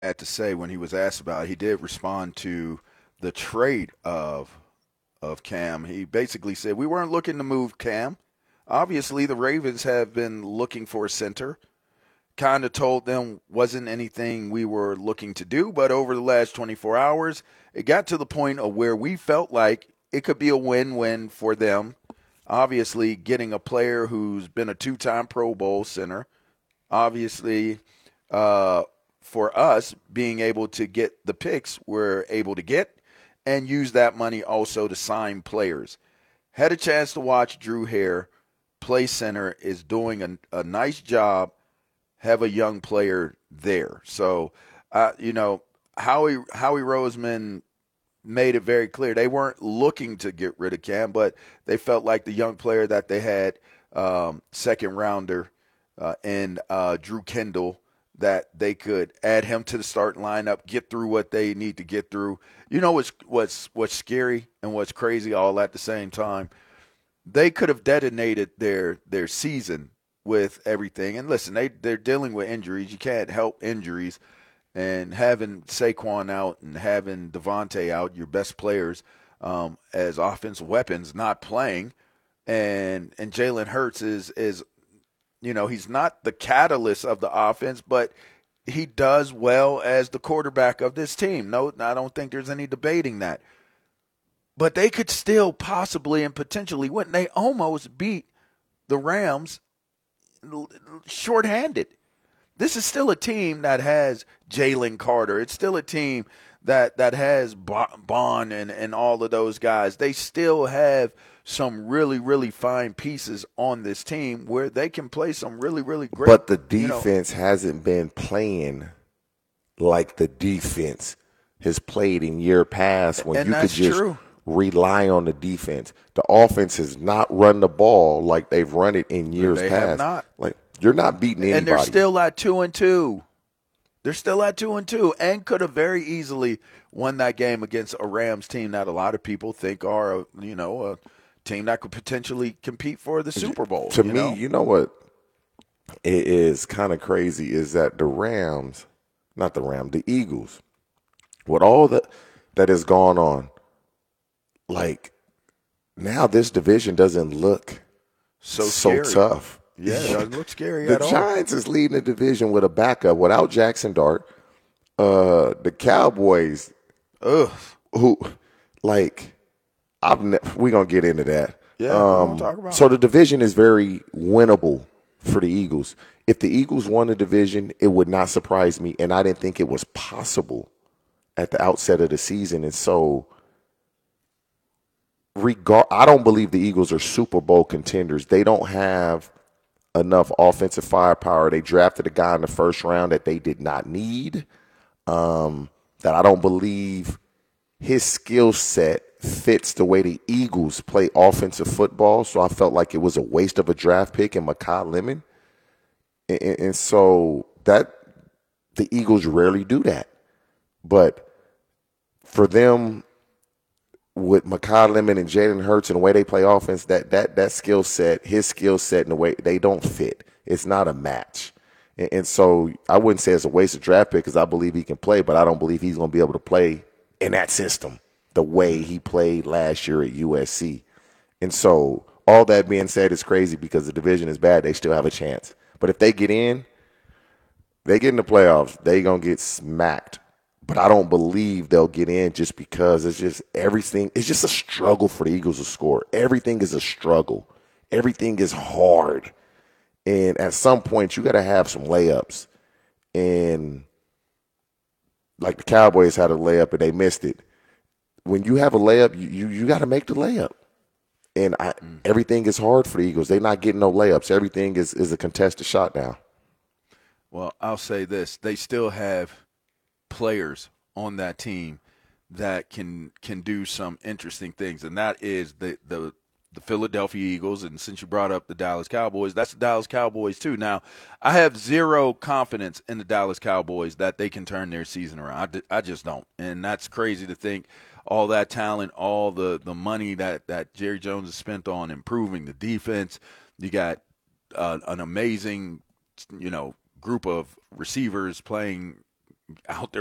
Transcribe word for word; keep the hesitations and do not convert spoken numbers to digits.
had to say when he was asked about it, he did respond to the trade of of Cam. He basically said we weren't looking to move Cam. Obviously, the Ravens have been looking for a center. Kind of told them wasn't anything we were looking to do, but over the last twenty-four hours, it got to the point of where we felt like it could be a win-win for them. Obviously, getting a player who's been a two-time Pro Bowl center. Obviously, uh, for us, being able to get the picks we're able to get and use that money also to sign players. Had a chance to watch Drew Hare play center, is doing a, a nice job, have a young player there. So, uh, you know, Howie, Howie Roseman made it very clear they weren't looking to get rid of Cam, but they felt like the young player that they had, um, second rounder, uh, and uh, Drew Kendall, that they could add him to the starting lineup, get through what they need to get through. You know what's what's what's scary and what's crazy all at the same time. They could have detonated their their season with everything. And listen, they they're dealing with injuries. You can't help injuries. And having Saquon out and having Devontae out, your best players, um, as offensive weapons, not playing, and and Jalen Hurts is is you know, he's not the catalyst of the offense, but he does well as the quarterback of this team. No, I don't think there's any debating that. But they could still possibly and potentially win. They almost beat the Rams shorthanded. This is still a team that has Jalen Carter. It's still a team that that has Bond and, and all of those guys. They still have some really, really fine pieces on this team where they can play some really, really great. But the you know, defense hasn't been playing like the defense has played in year past when and you could that's just true. rely on the defense. The offense has not run the ball like they've run it in years They past. have not. Like you're not beating anybody. And they're still at two and two. They're still at two and two, and could have very easily won that game against a Rams team that a lot of people think are, a, you know, a team that could potentially compete for the Super Bowl. To you me, know? you know what it is kind of crazy is that the Rams, not the Rams, the Eagles, with all that that has gone on, like now this division doesn't look so so scary. tough. Yeah, it doesn't look scary The at all. Giants is leading the division with a backup without Jackson Dart. Uh, the Cowboys, Ugh. who, like, I've ne- we're gonna get into that. Yeah, Um, we'll talk about so it. the division is very winnable for the Eagles. If the Eagles won the division, it would not surprise me, and I didn't think it was possible at the outset of the season. And so, regard, I don't believe the Eagles are Super Bowl contenders. They don't have enough offensive firepower. They drafted a guy in the first round that they did not need. Um, that I don't believe his skill set fits the way the Eagles play offensive football. So I felt like it was a waste of a draft pick in Makai Lemon. And, and, and so that the Eagles rarely do that. But for them, with Makai Lemon and Jalen Hurts and the way they play offense, that that that skill set, his skill set and the way they don't fit. It's not a match. And, and so I wouldn't say it's a waste of draft pick because I believe he can play, but I don't believe he's going to be able to play in that system the way he played last year at U S C. And so all that being said, it's crazy because the division is bad. They still have a chance. But if they get in, they get in the playoffs, they going to get smacked. But I don't believe they'll get in just because it's just everything. It's just a struggle for the Eagles to score. Everything is a struggle. Everything is hard. And at some point, you got to have some layups. And like the Cowboys had a layup and they missed it. When you have a layup, you you, you got to make the layup. And I, mm. everything is hard for the Eagles. They're not getting no layups. Everything is, is a contested shot now. Well, I'll say this. They still have players on that team that can can do some interesting things, and that is the the the Philadelphia Eagles. And since you brought up the Dallas Cowboys, that's the Dallas Cowboys too. Now, I have zero confidence in the Dallas Cowboys that they can turn their season around. I, I just don't, and that's crazy to think. All that talent, all the the money that that Jerry Jones has spent on improving the defense. You got uh, an amazing, you know, group of receivers playing out there